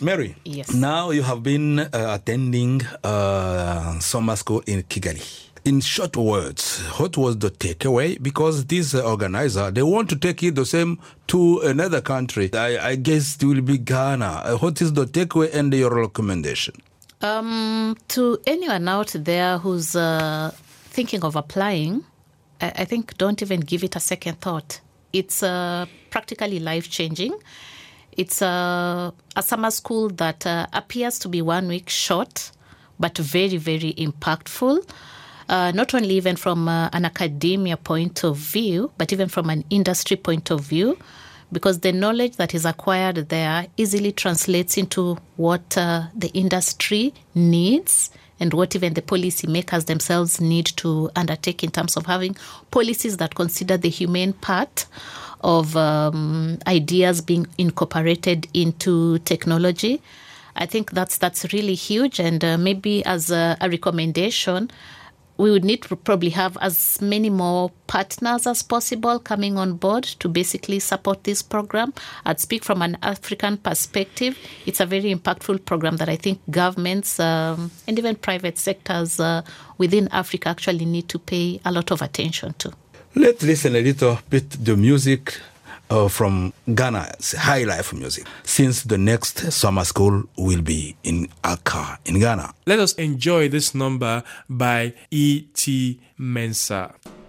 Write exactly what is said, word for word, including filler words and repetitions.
Mary, yes. Now you have been uh, attending uh, summer school in Kigali. In short words, what was the takeaway? Because this uh, organizer, they want to take it the same to another country. I, I guess it will be Ghana. Uh, what is the takeaway and your recommendation? Um, to anyone out there who's uh, thinking of applying, I, I think don't even give it a second thought. It's uh, practically life-changing. It's uh, a summer school that uh, appears to be one week short, but very, very impactful. Uh, not only even from uh, an academia point of view, but even from an industry point of view, because the knowledge that is acquired there easily translates into what uh, the industry needs and what even the policymakers themselves need to undertake in terms of having policies that consider the humane part of um, ideas being incorporated into technology. I think that's that's really huge, and uh, maybe as a, a recommendation, we would need to probably have as many more partners as possible coming on board to basically support this program. I'd speak from an African perspective. It's a very impactful program that I think governments um, and even private sectors uh, within Africa actually need to pay a lot of attention to. Let's listen a little bit the music uh, from Ghana's high life music, since the next summer school will be in Accra, in Ghana. Let us enjoy this number by E T Mensah.